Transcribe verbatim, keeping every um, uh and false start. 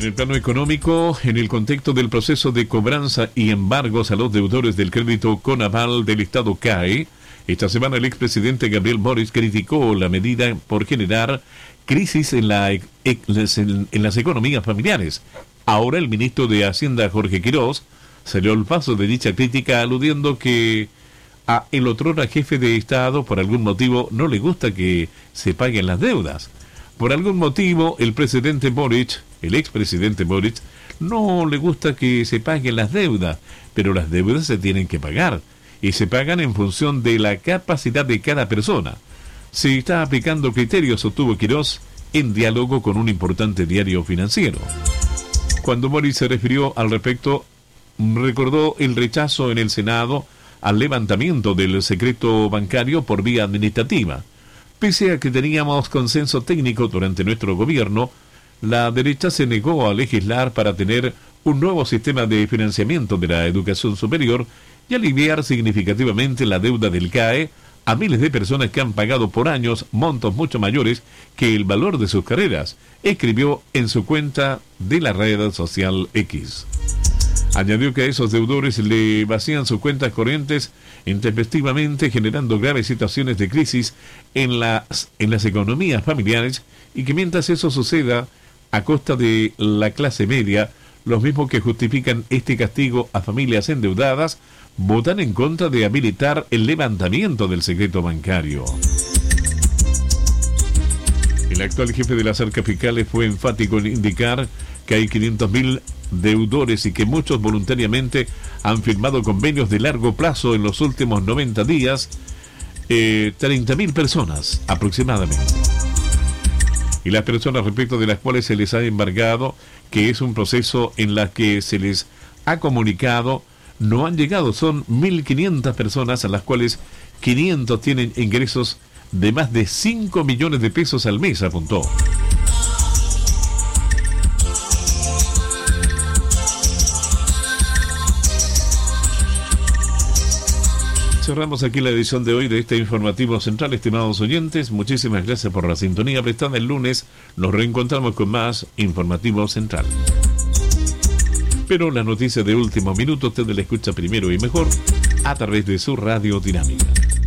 En el plano económico, en el contexto del proceso de cobranza y embargos a los deudores del crédito con aval del Estado C A E, esta semana el expresidente Gabriel Boric criticó la medida por generar crisis en, la, en, en las economías familiares. Ahora el ministro de Hacienda, Jorge Quirós, salió al paso de dicha crítica aludiendo que a el otrora jefe de Estado por algún motivo no le gusta que se paguen las deudas. Por algún motivo el presidente Boric, el expresidente Boric, no le gusta que se paguen las deudas, pero las deudas se tienen que pagar y se pagan en función de la capacidad de cada persona. Se está aplicando criterios, sostuvo Quirós, en diálogo con un importante diario financiero. Cuando Boric se refirió al respecto, recordó el rechazo en el Senado al levantamiento del secreto bancario por vía administrativa. Pese a que teníamos consenso técnico durante nuestro gobierno, la derecha se negó a legislar para tener un nuevo sistema de financiamiento de la educación superior y aliviar significativamente la deuda del C A E a miles de personas que han pagado por años montos mucho mayores que el valor de sus carreras, escribió en su cuenta de la red social X. Añadió que a esos deudores le vacían sus cuentas corrientes intempestivamente, generando graves situaciones de crisis en las, en las economías familiares, y que mientras eso suceda a costa de la clase media, los mismos que justifican este castigo a familias endeudadas votan en contra de habilitar el levantamiento del secreto bancario. El actual jefe de las arcas fiscales fue enfático en indicar que hay quinientos mil deudores y que muchos voluntariamente han firmado convenios de largo plazo en los últimos noventa días, eh, treinta mil personas aproximadamente. Y las personas respecto de las cuales se les ha embargado, que es un proceso en la que se les ha comunicado, no han llegado. Son mil quinientas personas, a las cuales quinientos tienen ingresos de más de cinco millones de pesos al mes, apuntó. Cerramos aquí la edición de hoy de este informativo central, estimados oyentes. Muchísimas gracias por la sintonía prestada. El lunes nos reencontramos con más informativo central. Pero la noticia de último minuto usted la escucha primero y mejor a través de su radio dinámica.